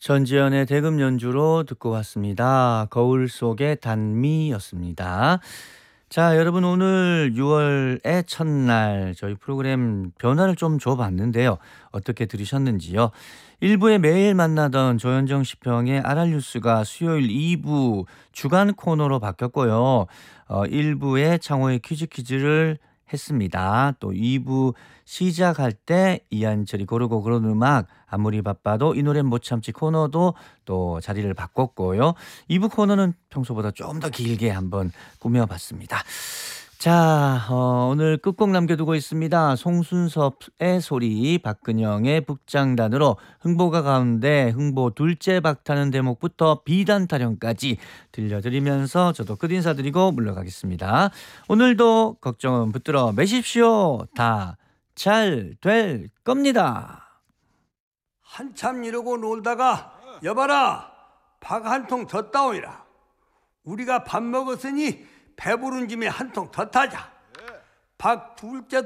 전지현의 대금 연주로 듣고 왔습니다. 거울 속의 단미였습니다. 자, 여러분 오늘 6월의 첫날 저희 프로그램 변화를 좀 줘봤는데요. 어떻게 들으셨는지요? 1부에 매일 만나던 조현정 시평의 아랄뉴스가 수요일 2부 주간 코너로 바뀌었고요. 1부에 창호의 퀴즈를 했습니다. 또 2부 시작할 때 이한철이 고르고 그런 음악 아무리 바빠도 이 노래는 못 참지 코너도 또 자리를 바꿨고요. 2부 코너는 평소보다 좀 더 길게 한번 꾸며봤습니다. 자, 오늘 끝곡 남겨두고 있습니다. 송순섭의 소리, 박근영의 북장단으로 흥보가 가운데 흥보 둘째 박타는 대목부터 비단 타령까지 들려드리면서 저도 끝 인사드리고 물러가겠습니다. 오늘도 걱정은 붙들어 매십시오. 다 잘 될 겁니다. 한참 이러고 놀다가 여봐라 밥 한 통 더 따오이라. 우리가 밥 먹었으니 배부른 김에 한 통 더 타자. 밥 둘째